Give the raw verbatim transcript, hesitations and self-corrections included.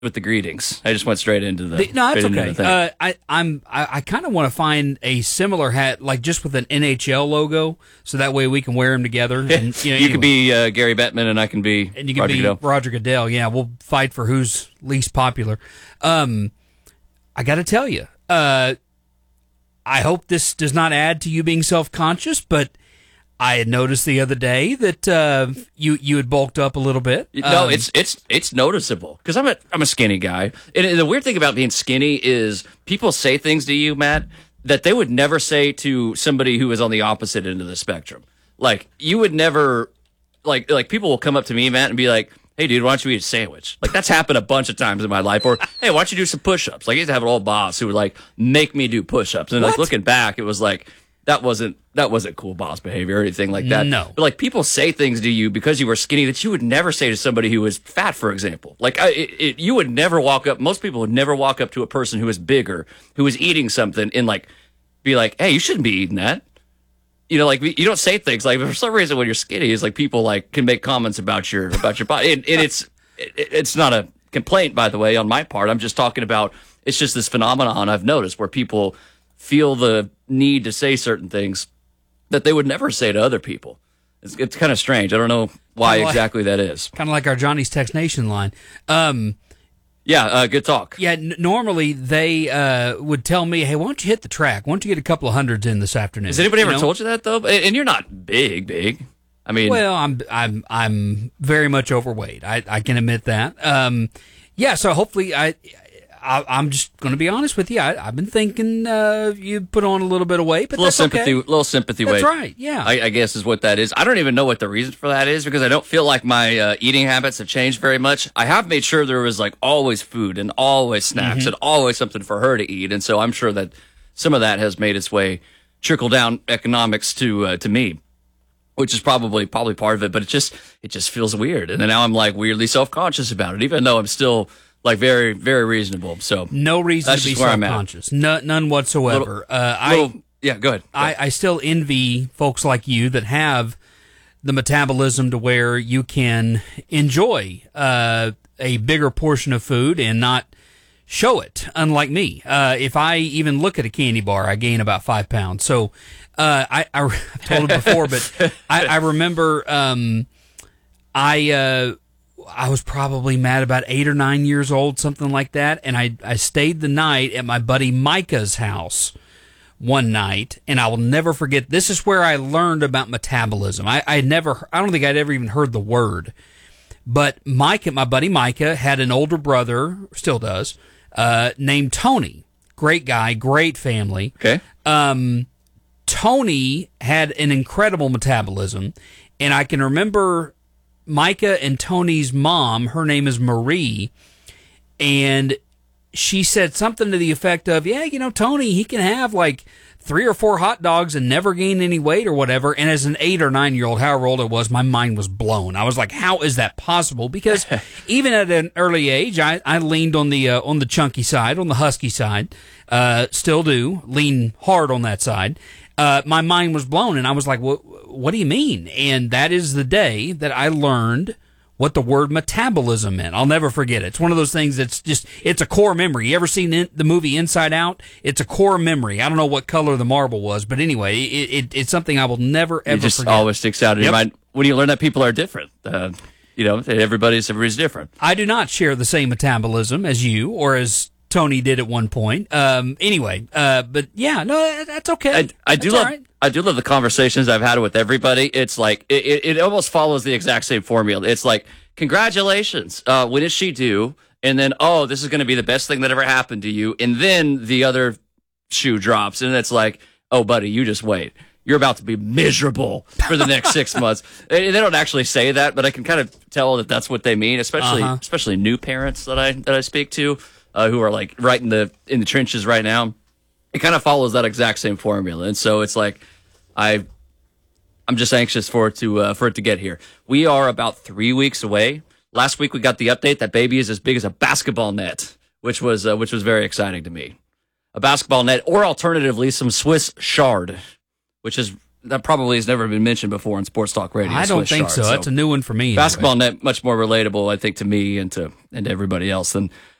with the greetings. I just went straight into the. the no, that's okay. The uh, I I'm I, I kind of want to find a similar hat, like just with an N H L logo, so that way we can wear them together. And, you know, you anyway. can be uh, Gary Bettman, and I can be and you can Roger be Goodell. Roger Goodell. Yeah, we'll fight for who's least popular. Um, I got to tell you, uh, I hope this does not add to you being self-conscious, but I had noticed the other day that uh, you you had bulked up a little bit. No, Um, it's it's it's noticeable because I'm a I'm a skinny guy, and the weird thing about being skinny is people say things to you, Matt, that they would never say to somebody who is on the opposite end of the spectrum. Like you would never, like like people will come up to me, Matt, and be like, "Hey, dude, why don't you eat a sandwich?" Like that's happened a bunch of times in my life. Or, "Hey, why don't you do some push-ups?" Like I used to have an old boss who would like make me do push-ups, and like What? looking back, it was like. That wasn't that wasn't cool boss behavior or anything like that. No. But like people say things to you because you were skinny that you would never say to somebody who was fat, for example. Like I, it, it, you would never walk up. Most people would never walk up to a person who is bigger, who is eating something, and like be like, "Hey, you shouldn't be eating that." You know, like you don't say things like. For some reason, when you're skinny, is like people like can make comments about your about your body, and, and it's it, it's not a complaint, by the way, on my part. I'm just talking about it's just this phenomenon I've noticed where people feel the need to say certain things that they would never say to other people. It's, it's kind of strange. I don't know why Kinda like- exactly that is. kind of like our Johnny's Text Nation line. Um, Yeah, uh, good talk. yeah, n- normally they uh, would tell me, "Hey, why don't you hit the track? Why don't you get a couple of hundreds in this afternoon?" Has anybody You ever know? told you that though? And and you're not big, big. I mean, Well, I'm I'm I'm very much overweight. I, I can admit that. Um, yeah, so hopefully I, I I'm just going to be honest with you. I, I've been thinking uh, you put on a little bit of weight, but a little that's sympathy, okay. little sympathy That's weight. right. Yeah. I, I guess is what that is. I don't even know what the reason for that is because I don't feel like my uh, eating habits have changed very much. I have made sure there was like always food and always snacks Mm-hmm. and always something for her to eat, and so I'm sure that some of that has made its way trickle down economics to uh, to me, which is probably probably part of it. But it just it just feels weird, and then now I'm like weirdly self conscious about it, even though I'm still like very very reasonable. So no reason That's to be just where I'm at. self-conscious. No, none whatsoever. Little- uh, I. little- yeah, go ahead. I, I still envy folks like you that have the metabolism to where you can enjoy uh, a bigger portion of food and not show it, unlike me. Uh, if I even look at a candy bar, I gain about five pounds. So uh, I, I, I've told it before, but I, I remember um, I uh, I was probably mad about eight or nine years old, something like that, and I, I stayed the night at my buddy Micah's house one night, and I will never forget. This is where I learned about metabolism. I, I never, I don't think I'd ever even heard the word. But Micah, my buddy Micah, had an older brother, still does, uh, named Tony. Great guy, great family. Okay. Um, Tony had an incredible metabolism, and I can remember Micah and Tony's mom, her name is Marie, and she said something to the effect of, yeah, you know, Tony, he can have like three or four hot dogs and never gain any weight or whatever. And as an eight or nine year old, however old I was, my mind was blown. I was like, how is that possible? Because even at an early age, I, I leaned on the, uh, on the chunky side, on the husky side, uh, still do lean hard on that side. Uh, my mind was blown and I was like, what, what do you mean? And that is the day that I learned what the word metabolism meant. I'll never forget it. It's one of those things that's just, it's a core memory. You ever seen in, the movie Inside Out? It's a core memory. I don't know what color the marble was, but anyway, it, it, it's something I will never, ever It just forget. always sticks out in your Yep. mind when you learn that people are different. Uh, you know, everybody's everybody's different. I do not share the same metabolism as you or as Tony did at one point. Um, anyway, uh, but yeah, no, that's okay. I, I do That's love all right. I do love the conversations I've had with everybody. It's like it, it, it almost follows the exact same formula. It's like, congratulations, uh, when is she due? And then, oh, this is going to be the best thing that ever happened to you. And then the other shoe drops, and it's like, oh, buddy, you just wait. You're about to be miserable for the next six months. And they don't actually say that, but I can kind of tell that that's what they mean, especially Uh-huh. especially new parents that I that I speak to, uh, who are like right in the in the trenches right now. It kind of follows that exact same formula, and so it's like I. I'm just anxious for it to uh, for it to get here. We are about three weeks away. Last week we got the update that baby is as big as a basketball net, which was uh, which was very exciting to me. A basketball net, or alternatively some Swiss chard, which is that probably has never been mentioned before in Sports Talk Radio. I don't Swiss think chart. so. That's a new one for me. Basketball anyway. net much more relatable, I think, to me and to and to everybody else than